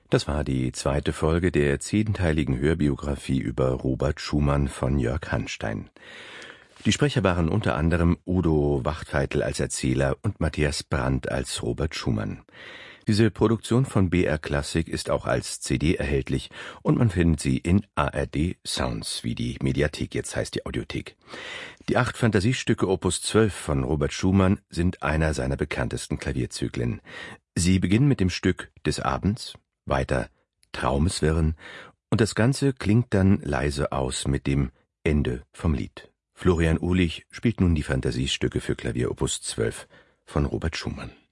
Das war die zweite Folge der 10-teiligen Hörbiografie über Robert Schumann von Jörg Hanstein. Die Sprecher waren unter anderem Udo Wachtfeitel als Erzähler und Matthias Brandt als Robert Schumann. Diese Produktion von BR Classic ist auch als CD erhältlich und man findet sie in ARD Sounds, wie die Mediathek jetzt heißt, die Audiothek. Die 8 Fantasiestücke Opus 12 von Robert Schumann sind einer seiner bekanntesten Klavierzyklen. Sie beginnen mit dem Stück des Abends, weiter Traumeswirren und das Ganze klingt dann leise aus mit dem Ende vom Lied. Florian Uhlich spielt nun die Fantasiestücke für Klavier Opus 12 von Robert Schumann.